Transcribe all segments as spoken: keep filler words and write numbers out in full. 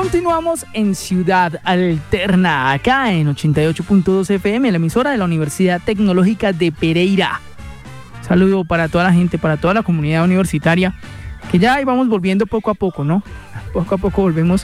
Continuamos en Ciudad Alterna, acá en ochenta y ocho punto dos F M, la emisora de la Universidad Tecnológica de Pereira. Saludo para toda la gente, para toda la comunidad universitaria, que ya vamos volviendo poco a poco, ¿no? Poco a poco volvemos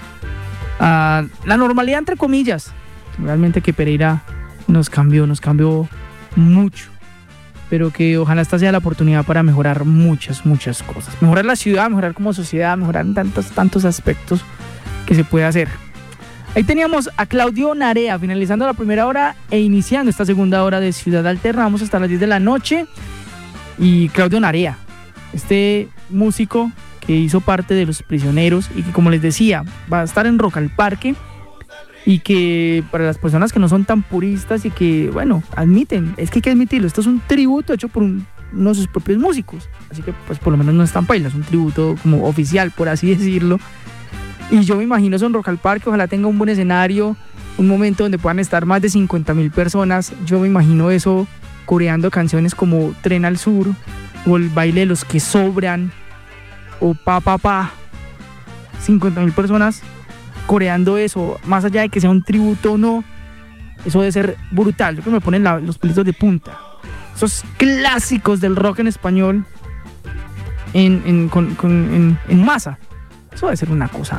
a la normalidad, entre comillas. Realmente que Pereira nos cambió, nos cambió mucho. Pero que ojalá esta sea la oportunidad para mejorar muchas, muchas cosas. Mejorar la ciudad, mejorar como sociedad, mejorar en tantos, tantos aspectos que se puede hacer. Ahí teníamos a Claudio Narea finalizando la primera hora e iniciando esta segunda hora de Ciudad Alterna. Vamos hasta las diez de la noche. Y Claudio Narea, este músico que hizo parte de Los Prisioneros y que, como les decía, va a estar en Rock al Parque, y que para las personas que no son tan puristas y que, bueno, admiten, es que hay que admitirlo, esto es un tributo hecho por un, uno de sus propios músicos, así que pues por lo menos no es tan paila, es un tributo como oficial, por así decirlo. Y yo me imagino eso en Rock al Parque, ojalá tenga un buen escenario, un momento donde puedan estar más de cincuenta mil personas. Yo me imagino eso coreando canciones como Tren al Sur, o el baile de los que sobran, o Pa Pa Pa. cincuenta mil personas coreando eso, más allá de que sea un tributo o no, eso debe ser brutal. Yo creo que me ponen la, los pelitos de punta. Esos clásicos del rock en español en, en, con, con, en, en masa. Eso debe ser una cosa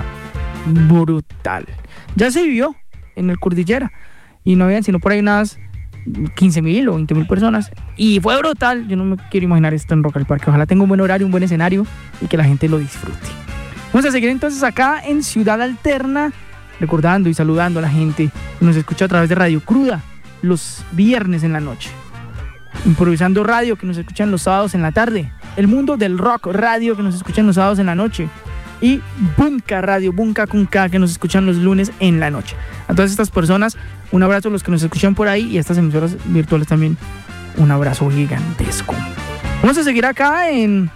brutal. Ya se vivió en el Cordillera y no habían sino por ahí unas quince mil o veinte mil personas y fue brutal. Yo no me quiero imaginar esto en Rock al Parque. Ojalá tenga un buen horario, un buen escenario y que la gente lo disfrute. Vamos a seguir entonces acá en Ciudad Alterna, recordando y saludando a la gente que nos escucha a través de Radio Cruda los viernes en la noche, Improvisando Radio, que nos escuchan los sábados en la tarde, El Mundo del Rock Radio, que nos escuchan los sábados en la noche, y Bunka Radio, Bunka con K, que nos escuchan los lunes en la noche. A todas estas personas, un abrazo a los que nos escuchan por ahí, y a estas emisoras virtuales también, un abrazo gigantesco. Vamos a seguir acá en,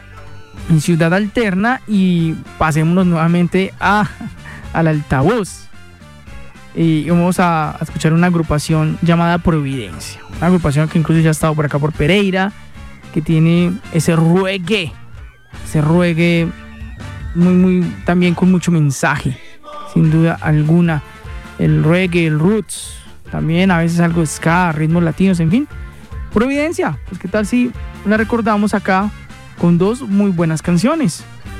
en Ciudad Alterna y pasémonos nuevamente a, al altavoz. Y vamos a, a escuchar una agrupación llamada Providencia, una agrupación que incluso ya ha estado por acá por Pereira, que tiene ese reggae, ese reggae muy, muy, también con mucho mensaje, sin duda alguna. El reggae, el roots, también a veces algo de ska, ritmos latinos, en fin. Providencia, pues qué tal si la recordamos acá con dos muy buenas canciones.